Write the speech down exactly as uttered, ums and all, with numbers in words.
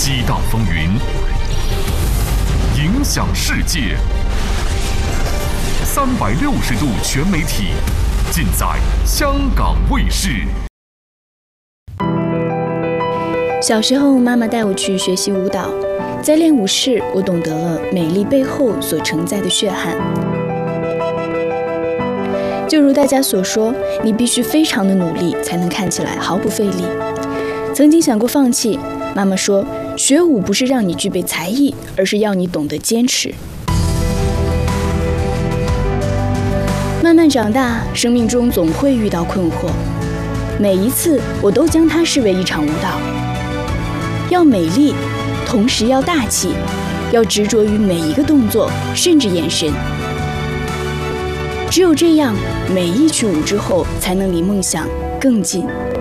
激荡风云，影响世界。三百六十度全媒体，尽在香港卫视。 小时候，妈妈带我去学习舞蹈，在练舞室，我懂得了美丽背后所承载的血汗。就如大家所说，你必须非常的努力，才能看起来毫不费力。曾经想过放弃，妈妈说，学舞不是让你具备才艺，而是要你懂得坚持。慢慢长大，生命中总会遇到困惑，每一次我都将它视为一场舞蹈。要美丽，同时要大气，要执着于每一个动作，甚至眼神。只有这样，每一曲舞之后，才能离梦想更近。